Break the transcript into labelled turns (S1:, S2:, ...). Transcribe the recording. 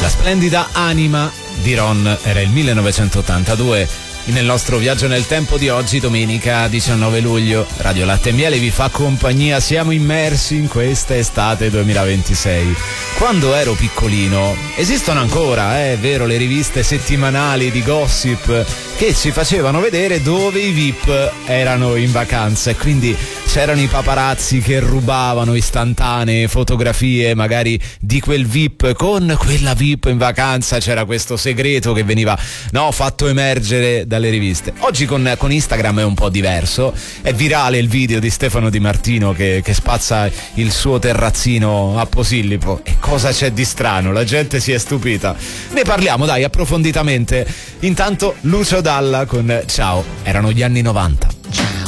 S1: La splendida Anima di Ron, era il 1982. Nel nostro viaggio nel tempo di oggi, domenica 19 luglio, Radio Latte e Miele vi fa compagnia. Siamo immersi in questa estate 2026. Quando ero piccolino, esistono ancora, è vero, le riviste settimanali di gossip che ci facevano vedere dove i VIP erano in vacanza, e quindi c'erano i paparazzi che rubavano istantanee fotografie magari di quel VIP con quella VIP in vacanza. C'era questo segreto che veniva fatto emergere dalle riviste. Oggi con Instagram è un po' diverso, è virale il video di Stefano Di Martino che spazza il suo terrazzino a Posillipo. E cosa c'è di strano? La gente si è stupita. Ne parliamo dai approfonditamente. Intanto Lucio Dalla con Ciao, erano gli anni 90.